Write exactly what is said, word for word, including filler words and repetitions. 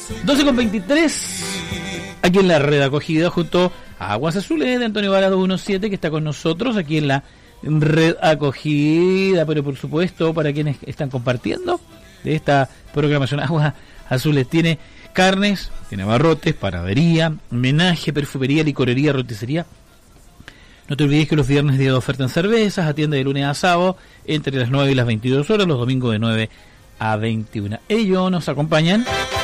doce con veintitrés, aquí en la red acogida junto a Aguas Azules de Antonio Vara dos diecisiete, que está con nosotros aquí en la red acogida, pero por supuesto para quienes están compartiendo de esta programación. Aguas Azules tiene carnes, tiene abarrotes, panadería, homenaje, perfumería, licorería, roticería. No te olvides que los viernes día de oferta en cervezas, atiende de lunes a sábado entre las nueve y las veintidós horas, los domingos de nueve a veintiuna. Ellos nos acompañan